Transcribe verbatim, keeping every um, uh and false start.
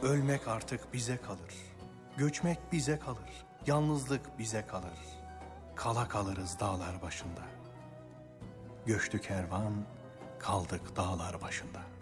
Ölmek artık bize kalır. Göçmek bize kalır. Yalnızlık bize kalır. Kala kalırız dağlar başında. Göçtü kervan, kaldık dağlar başında.